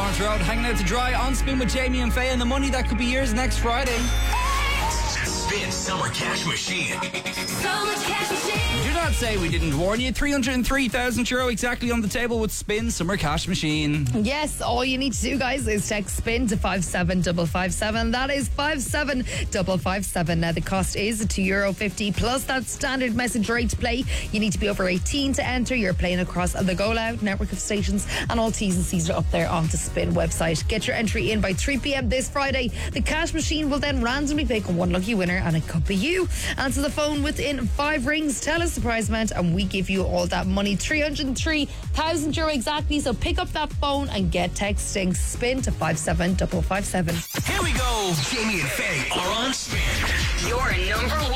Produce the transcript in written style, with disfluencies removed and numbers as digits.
Lawrence Road, hanging out to dry on Spin with Jamie and Faye, and the money that could be yours next Friday. Spin Summer Cash Machine. Summer Cash Machine. Do not say we didn't warn you. €303,000 exactly on the table with Spin Summer Cash Machine. Yes, all you need to do, guys, is text SPIN to 57557. That is 57557. Now, the cost is €2.50 plus that standard message rate to play. You need to be over 18 to enter. You're playing across the Go Loud network of stations, and all T's and C's are up there on the Spin website. Get your entry in by 3 p.m. this Friday. The cash machine will then randomly pick one lucky winner, and it could be you. Answer the phone within 5 rings. Tell us the prize amount, and we give you all that money. €303,000 exactly. So pick up that phone and get texting SPIN to 57557. Here we go. Jamie and Faye are on Spin. Your number one.